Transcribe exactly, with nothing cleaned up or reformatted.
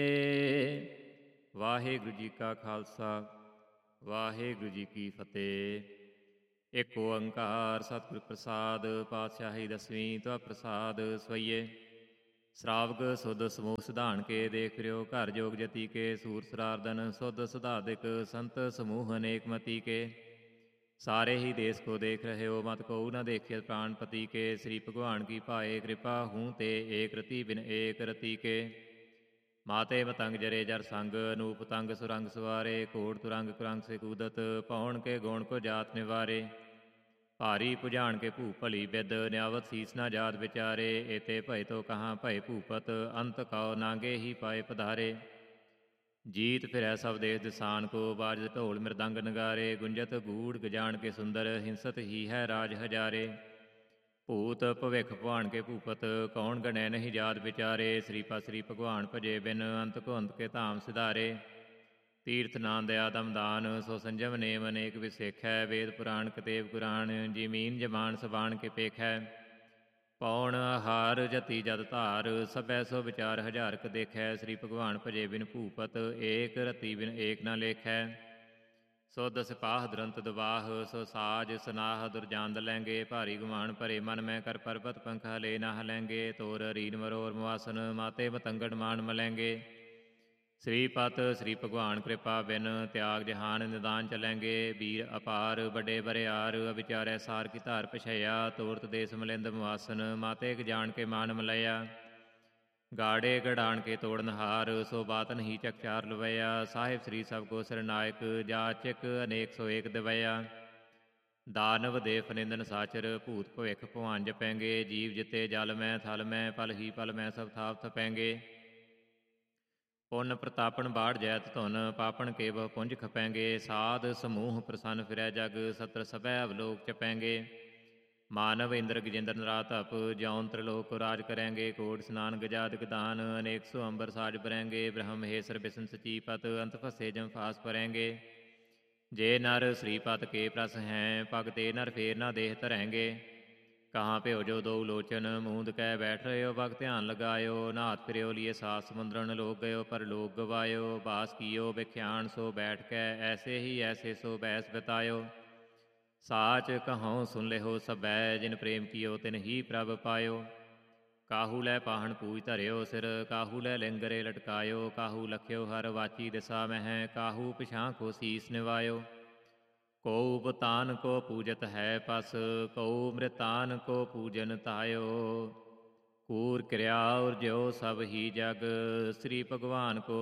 ਵਾਹਿਗੁਰੂ ਜੀ ਕਾ ਖਾਲਸਾ ਵਾਹਿਗੁਰੂ ਜੀ ਕੀ ਫਤਿਹ। ਇੱਕ ਓੰਕਾਰ ਸਤਿਗੁਰ ਪ੍ਰਸਾਦ ਪਾਤਸ਼ਾਹੀ ਦਸਵੀਂ ਤਵਾ ਪ੍ਰਸਾਦ ਸਵਈਏ। ਸ਼ਰਾਵਕ ਸੁਧ ਸਮੂਹ ਸਿਧਾਨ ਕੇ ਦੇਖ ਰਿਓ ਘਰ ਜੋਗ ਜਤੀ ਕੇ ਸੂਰ ਸਰਾਰਦਨ ਸੁਧ ਸੁਧਾਦਿਕ ਸੰਤ ਸਮੂਹ ਅਨੇਕ ਮਤੀ ਕੇ। ਸਾਰੇ ਹੀ ਦੇਸ ਕੋ ਦੇਖ ਰਹੇ ਹੋ ਮਤ ਕੋ न देखे प्राणपति के। श्री भगवान की पाए कृपा हूँ ते एक रति बिन एक रति के। माते मतंग जरे जर संग अनूप तंग सुरंग सवारे। घोड़ तुरंग कुरंग से कूदत पौन के गौण को जात निवारे। भारी पुजान के भू भली बिद न्यावत सीस न जात विचारे। एते भय तो कहाँ भय भूपत अंत कौ नांगे ही पाए पधारे। जीत फिरै सब देश दिसान को बाज ढोल मृदंग नगारे। गुंजत गूढ़ गजान के सुंदर हिंसत ही है राज हजारे। भूत भविख भवान के भूपत कौन गणै नहीं जात विचारे। श्रीपा श्री भगवान भजे बिन अंत को अंत के धाम सिधारे। तीर्थ नाम दया दम दान सो संजम नेम अनेक विसेख है। वेद पुराण कतेब कुरान जीमीन जमान सबान के पेख है। पौन हार जति जद धार सभै सो विचार हजार क देखै। श्री भगवान भजे बिन भूपत एक रति बिन एक न लेखै। सुध सिपाह दुरंत दवाह सो साज सनाह दुरजांद लैंगे। भारी गुमान भरे मन में कर पर्वत पंख हले न हलैंगे। तोर रीन मरोर मुआसन माते मतंगड़ मान मलैंगे। श्रीपत श्री भगवान कृपा बिन त्याग जहान निदान चलैंगे। वीर अपार बड़े बरियार विचारै सार की धार पछैया। तोरत देश मलिंद मुआसन माते जान के मान मलैया। गाड़े गढ़ान के तोड़नहार सो बात नहीं चकचार लवैया। साहिब श्री सब को सरनायक जाचक अनेक सो एक दवैया। दानव देव निंदन साचर भूत भविख भवान जपैंगे। जीव जिते जल में थल में पल ही पल में सब थाप थपैंगे। पुन प्रतापन बाढ़ जैत धुन पापन के बहु पुंज खपैंगे। साध समूह प्रसन्न फिरै जग सत्र सभै अवलोक चपैंगे। मानव इंद्र गजेंद्र नरातप जौन त्रिलोक को राज करैंगे। कोट स्नान गजादिक दान अनेक सो अंबर साज भरैंगे। ब्रह्म हेसर बिसन सचीपत अंत फसे जम फास भरैंगे। जे नर श्रीपत के प्रस हैं पग ते नर फेर न देह धरैंगे। कहाँ प्यो जो दो लोचन मूंद कै बैठ रहे हो भग ध्यान लगायो। नाथ फिरो लिए सात समुद्रन लोक गयो पर लोक गवायो। बास कियो विख्यान सो बैठ कै ऐसे ही ऐसे सो बैस बितायो। साच कहो सुन ले हो सबै जिन प्रेम कियो तिन ही प्रभ पायो। काहू लै पाहन पूज धरियो सिर काहू लै लिंगरे लटकायो। काहू लख्यो हर वाची दिशा मह काहू पिछां को सीस निवायो। कौ बतान को पूजत है पस कौ मृतान को पूजन तायो। कूर क्रिया और ज्यो सब ही जग श्री भगवान को